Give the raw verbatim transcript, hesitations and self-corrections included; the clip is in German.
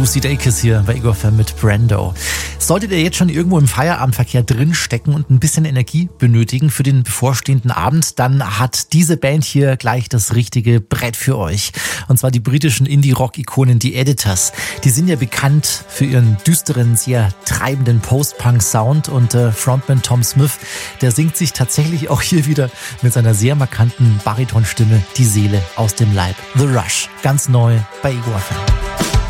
Lucy Dacus hier bei Ego F M mit Brando. Solltet ihr jetzt schon irgendwo im Feierabendverkehr drinstecken und ein bisschen Energie benötigen für den bevorstehenden Abend, dann hat diese Band hier gleich das richtige Brett für euch. Und zwar die britischen Indie-Rock-Ikonen, die Editors. Die sind ja bekannt für ihren düsteren, sehr treibenden Post-Punk-Sound und äh, Frontman Tom Smith, der singt sich tatsächlich auch hier wieder mit seiner sehr markanten Baritonstimme die Seele aus dem Leib. The Rush, ganz neu bei Ego F M.